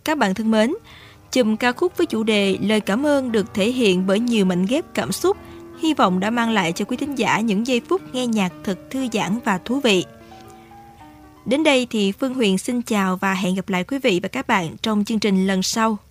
Các bạn thân mến, chùm ca khúc với chủ đề Lời cảm ơn được thể hiện bởi nhiều mảnh ghép cảm xúc, hy vọng đã mang lại cho quý thính giả những giây phút nghe nhạc thật thư giãn và thú vị. Đến đây thì Phương Huyền xin chào và hẹn gặp lại quý vị và các bạn trong chương trình lần sau.